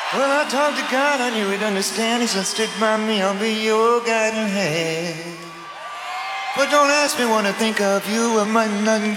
Well, I talked to God, I knew He'd understand. He said, stick by me, I'll be your guiding hand. But don't ask me what I think of you, I might not